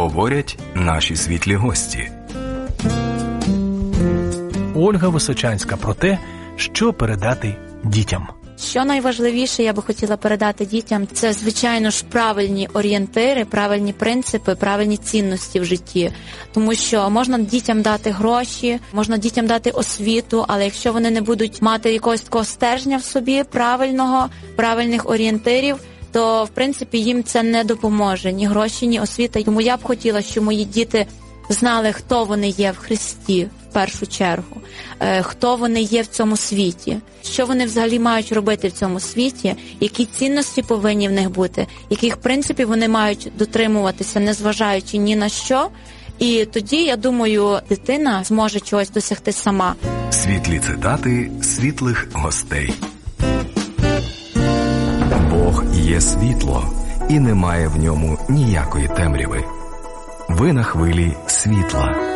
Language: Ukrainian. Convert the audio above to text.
говорять наші світлі гості. Ольга Височанська про те, що передати дітям. Що найважливіше я би хотіла передати дітям, це, звичайно ж, правильні орієнтири, правильні принципи, правильні цінності в житті. Тому що можна дітям дати гроші, можна дітям дати освіту, але якщо вони не будуть мати якогось такого стержня в собі правильних орієнтирів, то, в принципі, їм це не допоможе, ні гроші, ні освіта. Тому я б хотіла, щоб мої діти знали, хто вони є в Христі, в першу чергу, хто вони є в цьому світі, що вони взагалі мають робити в цьому світі, які цінності повинні в них бути, яких принципів вони мають дотримуватися, незважаючи ні на що. І тоді, я думаю, дитина зможе чогось досягти сама. Світлі цитати світлих гостей. Бог є світло, і немає в ньому ніякої темряви. Ви на хвилі світла.